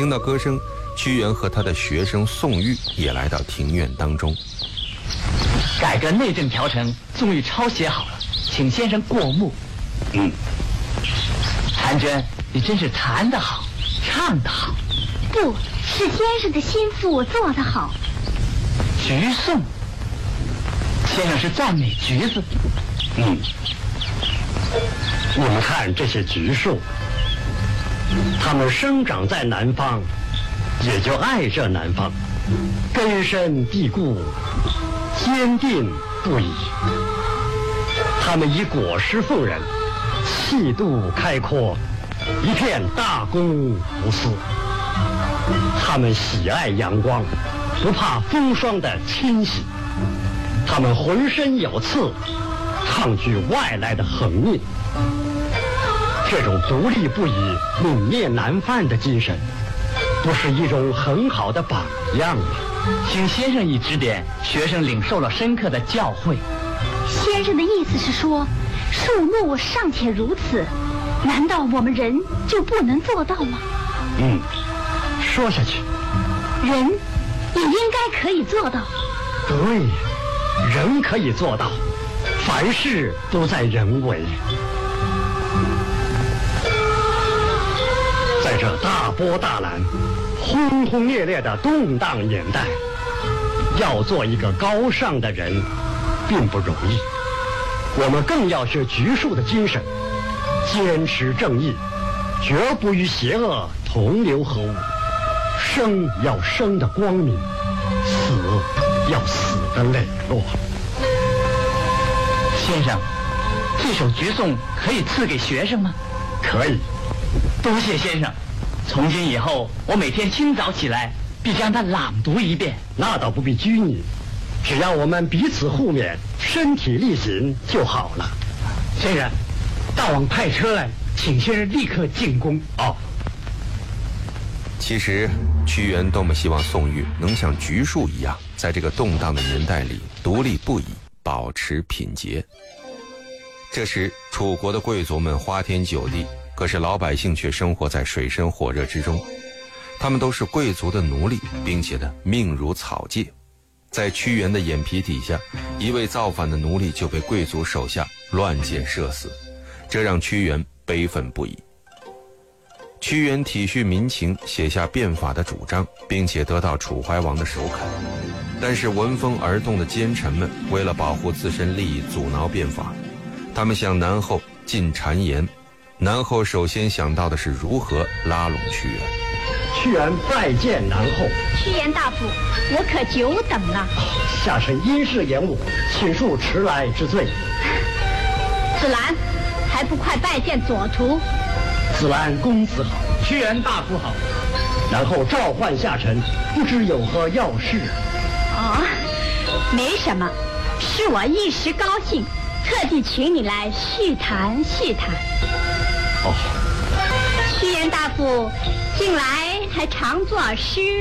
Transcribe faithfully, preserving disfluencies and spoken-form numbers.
听到歌声，屈原和他的学生宋玉也来到庭院当中。 改革内政条程，宋玉抄写好了，请先生过目。 嗯， 婵娟，你真是弹得好，唱得好。 不是先生的心腹做得好。 橘颂，先生是赞美橘子。 嗯，你们看这些橘树，它们生长在南方，也就爱这南方，根深蒂固，坚定不移。它们以果实奉人，气度开阔，一片大公无私。他们喜爱阳光，不怕风霜的侵袭。他们浑身有刺，抗拒外来的横逆。这种独立不移、泯灭难犯的精神，不是一种很好的榜样吗？ 请先生一指点，学生领受了深刻的教诲。 先生的意思是说，树木尚且如此，难道我们人就不能做到吗？ 嗯，说下去， 人也应该可以做到。 对，人可以做到，凡事都在人为。在这大波大澜、轰轰烈烈的动荡年代，要做一个高尚的人，并不容易。我们更要学橘树的精神，坚持正义，绝不与邪恶同流合污。生要生的光明，死要死的磊落。 先生，这首橘颂可以赐给学生吗？ 可以。 多谢先生，从今以后，我每天清早起来必将它朗读一遍。 那倒不必拘泥，只要我们彼此互勉，身体力行就好了。 先生，大王派车来，请先生立刻进宫。 哦。 其实，屈原多么希望宋玉能像橘树一样，在这个动荡的年代里独立不已，保持品节。这时，楚国的贵族们花天酒地，可是老百姓却生活在水深火热之中。他们都是贵族的奴隶，并且呢，命如草芥。在屈原的眼皮底下，一位造反的奴隶就被贵族手下乱箭射死，这让屈原悲愤不已。屈原体恤民情，写下变法的主张，并且得到楚怀王的首肯。但是闻风而动的奸臣们为了保护自身利益，阻挠变法。他们向南后进谗言，南后首先想到的是如何拉拢屈原。 屈原拜见南后。 屈原大夫，我可久等了。 哦、下臣因事延误，请恕迟来之罪。 子兰，还不快拜见左徒？ 子兰公子好， 屈原大夫好。 然后召唤下臣，不知有何要事？ 哦，没什么，是我一时高兴，特地请你来叙谈叙谈。 哦， 屈原大夫近来还常作诗